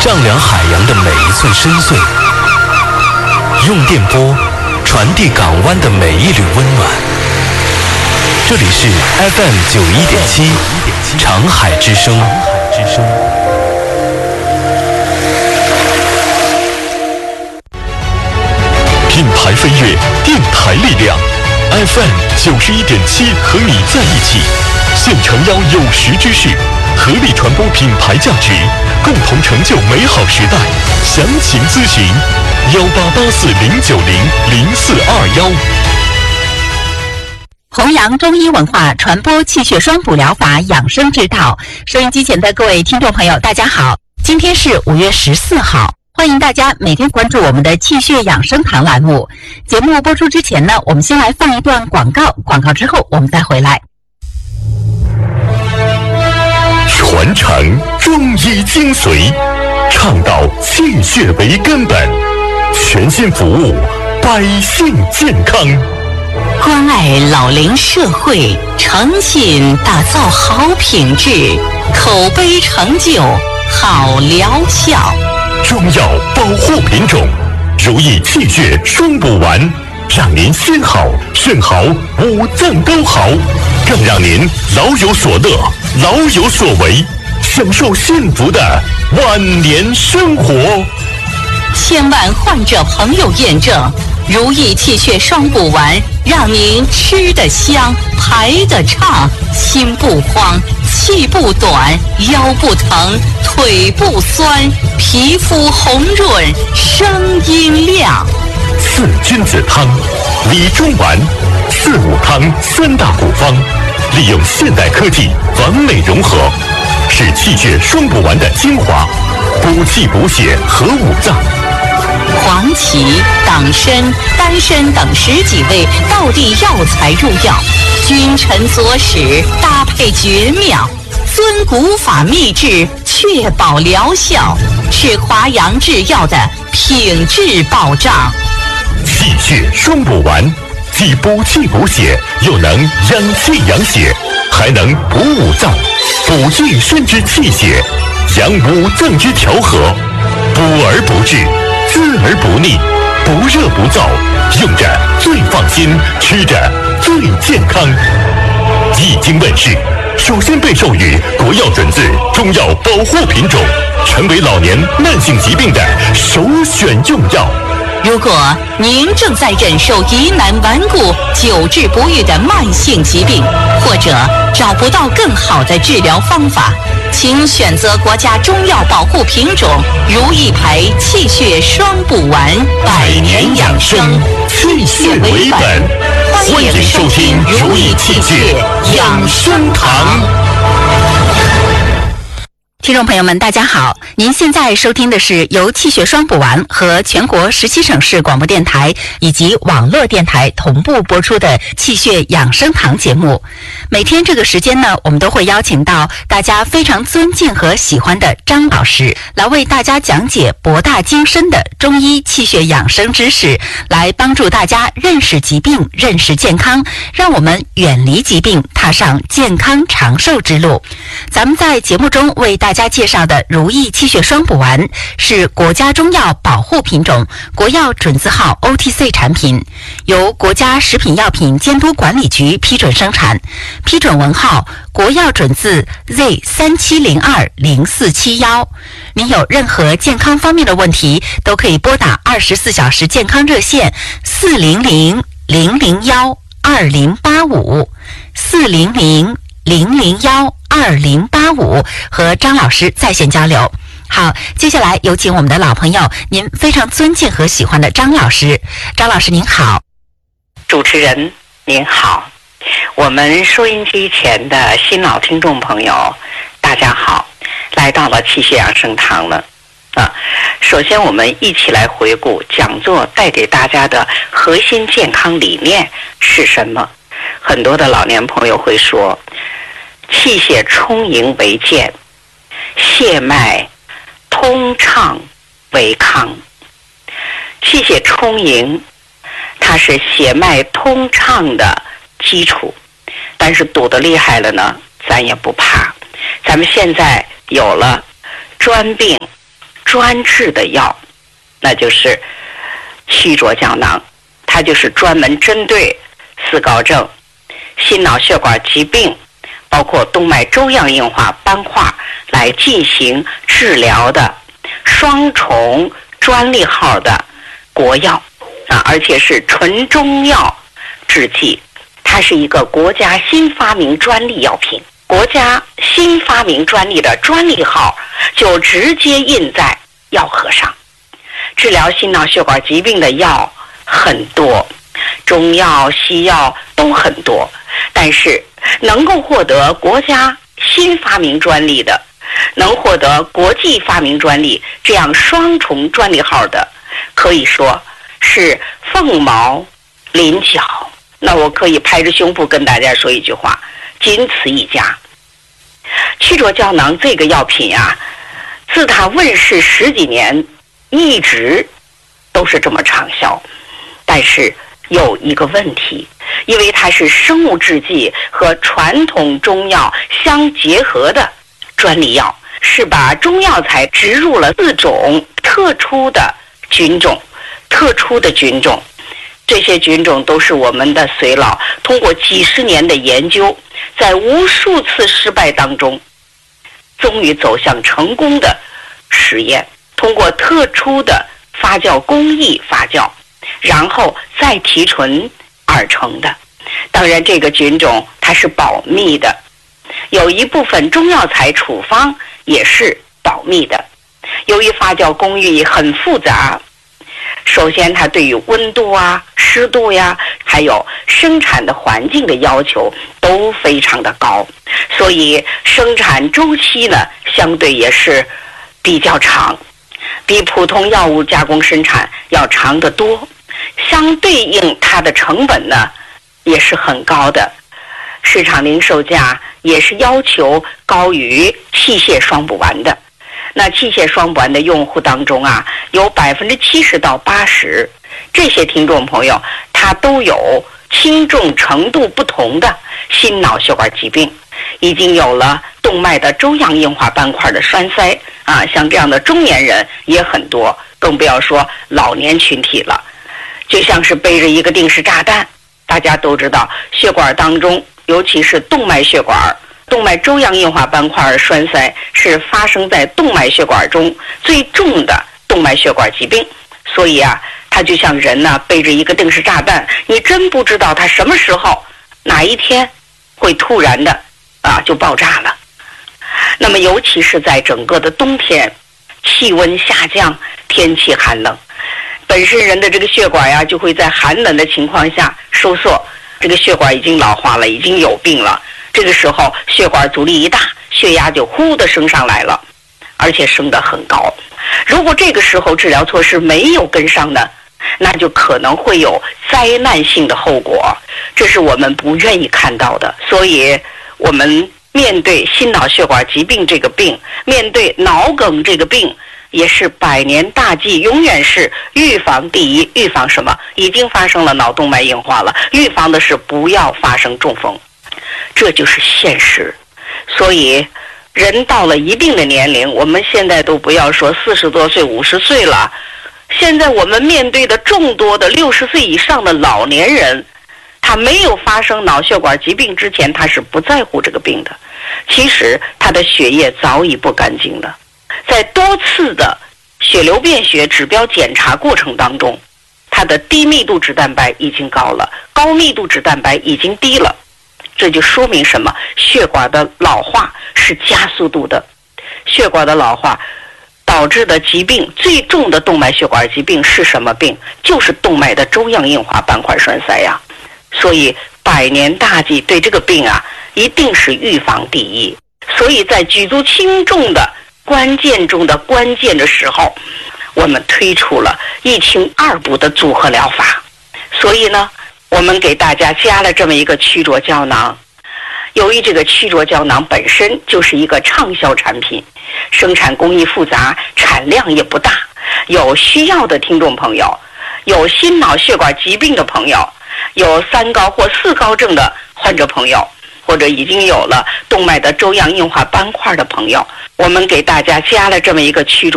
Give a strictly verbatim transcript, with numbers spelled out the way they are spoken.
丈量海洋的每一寸深邃，用电波传递港湾的每一缕温暖。这里是 F M 九一点七长海之声。品牌飞跃，电台力量 ，F M 九十一点七和你在一起，现诚邀有识之士，合力传播品牌价值，共同成就美好时代。详情咨询幺八八四零九零零四二幺。 弘扬中医文化，传播气血双补疗法养生之道。收音机前的各位听众朋友，大家好，今天是五月十四号。欢迎大家每天关注我们的气血养生堂栏目。节目播出之前呢，我们先来放一段广告，广告之后我们再回来。 传承中医精髓，倡导气血为根本，全心服务百姓健康， 关爱老龄社会，诚信打造好品质，口碑成就好疗效。 中药保护品种，如意气血双补丸，让您心好肾好五脏都好，更让您老有所乐老有所为，享受幸福的晚年生活。 千万患者朋友验证，如意气血双补丸让您吃得香，排得畅，心不慌，气不短，腰不疼，腿不酸，皮肤红润，声音亮。 四君子汤、理中丸、四物汤三大古方，利用现代科技完美融合，是气血双补丸的精华，补气补血和五脏。 黄芪、党参、丹参等十几味道地药材入药，君臣佐使，搭配绝妙，遵古法秘制，确保疗效，是华阳制药的品质保障。 气血双补丸，既补气补血，又能养气养血，还能补五脏，补一身之气血，养五脏之调和，补而不滞，滋而不腻，不热不燥，用着最放心，吃着最健康。一经问世，首先被授予国药准字中药保护品种，成为老年慢性疾病的首选用药。 如果您正在忍受疑难顽固、久治不愈的慢性疾病，或者找不到更好的治疗方法，请选择国家中药保护品种如意牌气血双补丸，百年养生， 气血为本。欢迎收听如意气血养生堂。 听众朋友们，大家好！您现在收听的是由气血双补丸和全国十七省市广播电台以及网络电台同步播出的气血养生堂节目。每天这个时间呢，我们都会邀请到大家非常尊敬和喜欢的张老师，来为大家讲解博大精深的中医气血养生知识，来帮助大家认识疾病、认识健康，让我们远离疾病，踏上健康长寿之路。咱们在节目中为大家介绍的如意气血双补丸是国家中药保护品种，国药准字号 O T C 产品，由国家食品药品监督管理局批准生产，批准文号国药准字 Z 三七零二零四七一。您有任何健康方面的问题，都可以拨打二十四小时健康热线四零零零零幺二零八五四零零零零幺二零八五和张老师在线交流。好，接下来有请我们的老朋友，您非常尊敬和喜欢的张老师。张老师您好。 主持人您好，我们收音机前的新老听众朋友大家好，来到了气血养生堂了啊。首先我们一起来回顾讲座带给大家的核心健康理念是什么。很多的老年朋友会说，气血充盈为健，血脉通畅为康。气血充盈，它是血脉通畅的基础，但是堵得厉害了呢，咱也不怕。咱们现在有了专病专治的药，那就是曲浊胶囊，它就是专门针对四高症、心脑血管疾病，包括动脉粥样硬化斑块来进行治疗的双重专利号的国药啊，而且是纯中药制剂，它是一个国家新发明专利药品。国家新发明专利的专利号就直接印在药盒上。治疗心脑血管疾病的药很多，中药、西药都很多，但是能够获得国家新发明专利的，能获得国际发明专利这样双重专利号的，可以说是凤毛麟角。那我可以拍着胸脯跟大家说一句话，仅此一家。曲浊胶囊这个药品啊，自它问世十几年，一直都是这么畅销。但是有一个问题，因为它是生物制剂和传统中药相结合的专利药，是把中药材植入了四种特殊的菌种，特殊的菌种。这些菌种都是我们的隋老通过几十年的研究，在无数次失败当中，终于走向成功的实验，通过特殊的发酵工艺发酵，然后再提纯而成的。当然这个菌种它是保密的，有一部分中药材处方也是保密的。由于发酵工艺很复杂，首先它对于温度啊、湿度呀，还有生产的环境的要求都非常的高，所以生产周期呢相对也是比较长，比普通药物加工生产要长得多。相对应它的成本呢也是很高的，市场零售价也是要求高于器械双补丸的。那器械双补丸的用户当中啊，有百分之七十到八十，这些听众朋友他都有轻重程度不同的心脑血管疾病，已经有了动脉的粥样硬化斑块的栓塞啊，像这样的中年人也很多，更不要说老年群体了。就像是背着一个定时炸弹，大家都知道血管当中，尤其是动脉血管，动脉粥样硬化斑块栓塞是发生在动脉血管中最重的动脉血管疾病，所以啊，它就像人呢、啊、背着一个定时炸弹，你真不知道它什么时候哪一天会突然的啊就爆炸了。那么尤其是在整个的冬天，气温下降，天气寒冷，本身人的这个血管呀就会在寒冷的情况下收缩，这个血管已经老化了，已经有病了。这个时候血管阻力一大，血压就呼的升上来了，而且升得很高。如果这个时候治疗措施没有跟上呢，那就可能会有灾难性的后果，这是我们不愿意看到的。所以我们面对心脑血管疾病这个病，面对脑梗这个病，也是百年大计，永远是预防第一。预防什么？已经发生了脑动脉硬化了，预防的是不要发生中风，这就是现实。所以人到了一定的年龄，我们现在都不要说四十多岁、五十岁了，现在我们面对的众多的六十岁以上的老年人，他没有发生脑血管疾病之前，他是不在乎这个病的。其实他的血液早已不干净了，在多次的血流便血指标检查过程当中，他的低密度脂蛋白已经高了，高密度脂蛋白已经低了。这就说明什么？血管的老化是加速度的，血管的老化导致的疾病，最重的动脉血管疾病是什么病？就是动脉的粥样硬化斑块栓塞呀。所以百年大计，对这个病啊，一定是预防第一。所以在举足轻重的关键中的关键的时候，我们推出了一清二补的组合疗法。所以呢，我们给大家加了这么一个曲浊胶囊。由于这个曲浊胶囊本身就是一个畅销产品，生产工艺复杂，产量也不大，有需要的听众朋友，有心脑血管疾病的朋友，有三高或四高症的患者朋友，或者已经有了动脉的粥样硬化斑块的朋友，我们给大家加了这么一个曲浊